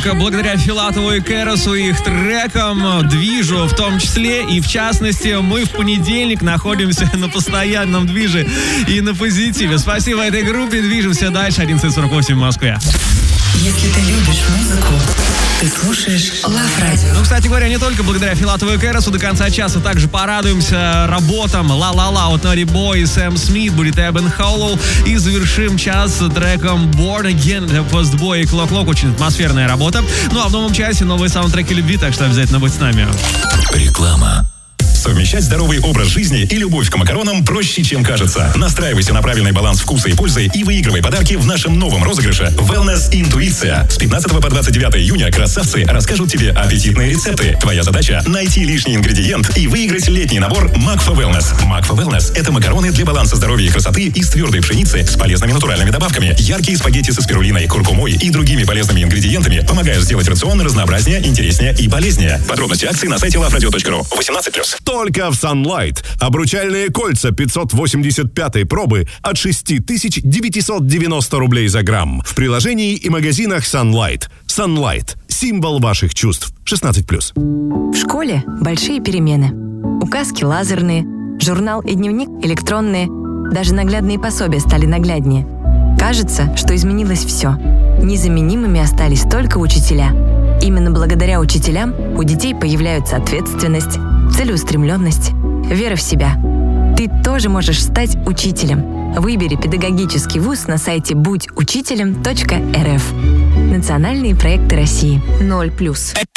только благодаря Филатову и Кэросу и их трекам, движу в том числе. И в частности, мы в понедельник находимся на постоянном движе и на позитиве. Спасибо этой группе. Движемся дальше. 11:48 в Москве. Если ты любишь музыку, ты слушаешь Love Radio. Ну, кстати говоря, не только благодаря Филатову и Кэросу до конца часа также порадуемся работам «Ла-ла-ла» от Naughty Boy и Сэм Смит, будет Эбен Холлоу. И завершим час треком «Born Again» для Postboy и Clock Clock. Очень атмосферная работа. Ну а в новом часе новые саундтреки любви, так что обязательно будь с нами. Реклама. Совмещать здоровый образ жизни и любовь к макаронам проще, чем кажется. Настраивайся на правильный баланс вкуса и пользы и выигрывай подарки в нашем новом розыгрыше Wellness Интуиция. С 15 по 29 июня красавцы расскажут тебе аппетитные рецепты. Твоя задача — найти лишний ингредиент и выиграть летний набор Макфа Wellness. Макфа Wellness — это макароны для баланса здоровья и красоты из твердой пшеницы с полезными натуральными добавками. Яркие спагетти со спирулиной, куркумой и другими полезными ингредиентами помогают сделать рацион разнообразнее, интереснее и полезнее. Подробности акции на сайте loveradio.ru. 18+. Только в Sunlight. Обручальные кольца 585 пробы от 6990 рублей за грамм. В приложении и магазинах Sunlight. Sunlight. Символ ваших чувств. 16+. В школе большие перемены. Указки лазерные, журнал и дневник электронные. Даже наглядные пособия стали нагляднее. Кажется, что изменилось все. Незаменимыми остались только учителя. Именно благодаря учителям у детей появляются ответственность, целеустремленность, вера в себя. Ты тоже можешь стать учителем. Выбери педагогический вуз на сайте будьучителем.рф. Национальные проекты России. 0+.